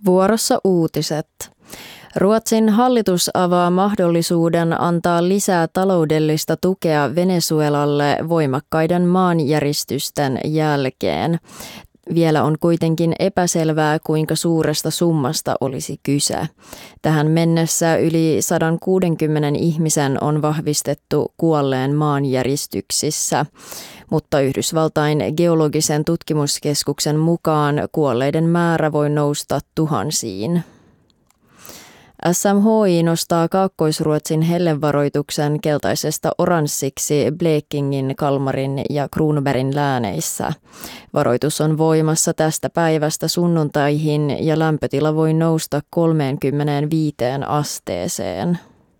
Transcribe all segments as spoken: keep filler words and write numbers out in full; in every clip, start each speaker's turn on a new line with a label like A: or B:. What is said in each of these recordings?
A: Vuorossa uutiset. Ruotsin hallitus avaa mahdollisuuden antaa lisää taloudellista tukea Venezuelalle voimakkaiden maanjäristysten jälkeen. Vielä on kuitenkin epäselvää, kuinka suuresta summasta olisi kyse. Tähän mennessä yli sata kuusikymmentä ihmisen on vahvistettu kuolleen maanjäristyksissä, mutta Yhdysvaltain geologisen tutkimuskeskuksen mukaan kuolleiden määrä voi nousta tuhansiin. S M H I nostaa Kaakkois-Ruotsin hellevaroituksen keltaisesta oranssiksi Blekingin, Kalmarin ja Kronobergin lääneissä. Varoitus on voimassa tästä päivästä sunnuntaihin ja lämpötila voi nousta kolmeenkymmeneenviiteen asteeseen.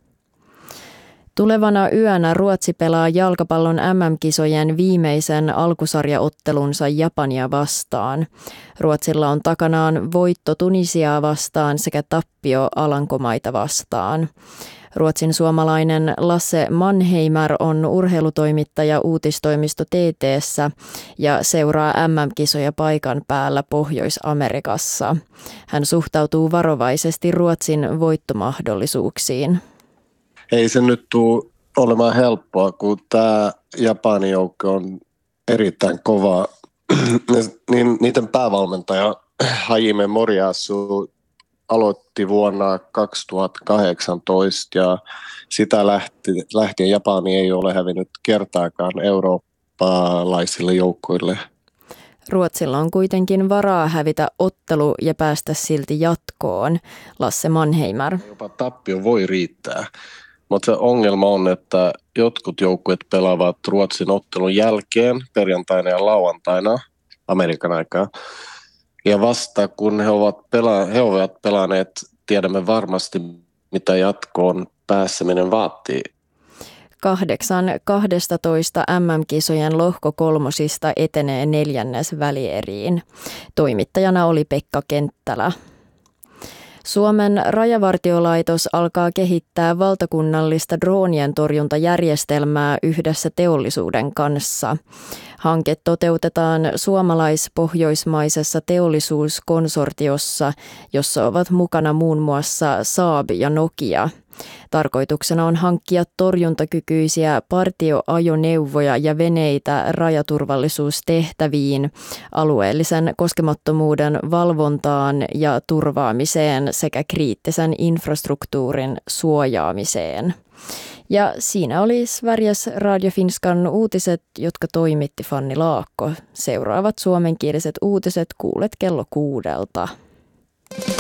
A: Tulevana yönä Ruotsi pelaa jalkapallon M M-kisojen viimeisen alkusarjaottelunsa Japania vastaan. Ruotsilla on takanaan voitto Tunisiaa vastaan sekä tappio Alankomaita vastaan. Ruotsin suomalainen Lasse Mannheimer on urheilutoimittaja uutistoimisto T T:ssä ja seuraa M M-kisoja paikan päällä Pohjois-Amerikassa. Hän suhtautuu varovaisesti Ruotsin voittomahdollisuuksiin.
B: Ei se nyt tule olemaan helppoa, kun tämä Japanin joukko on erittäin kova. niin, niiden päävalmentaja Hajime Moriyasu aloitti vuonna kaksituhattakahdeksantoista ja sitä lähti, lähtien Japani ei ole hävinnyt kertaakaan eurooppalaisille joukkoille.
A: Ruotsilla on kuitenkin varaa hävitä ottelu ja päästä silti jatkoon, Lasse Mannheimer.
B: Jopa tappio voi riittää. Mutta se ongelma on, että jotkut joukkueet pelaavat Ruotsin ottelun jälkeen perjantaina ja lauantaina Amerikan aikaa. Ja vasta kun he ovat, pela- he ovat pelanneet, tiedämme varmasti mitä jatkoon pääseminen vaatii.
A: Kahdeksan kahdestatoista M M-kisojen lohko kolmosista etenee neljännes välieriin. Toimittajana oli Pekka Kenttälä. Suomen rajavartiolaitos alkaa kehittää valtakunnallista droonien torjuntajärjestelmää yhdessä teollisuuden kanssa. Hanke toteutetaan suomalais-pohjoismaisessa teollisuuskonsortiossa, jossa ovat mukana muun muassa Saab ja Nokia. Tarkoituksena on hankkia torjuntakykyisiä partioajoneuvoja ja veneitä rajaturvallisuustehtäviin, alueellisen koskemattomuuden valvontaan ja turvaamiseen sekä kriittisen infrastruktuurin suojaamiseen. Ja siinä oli Sveriges Radio Finskan uutiset, jotka toimitti Fanni Laakko. Seuraavat suomenkieliset uutiset kuulet kello kuudelta.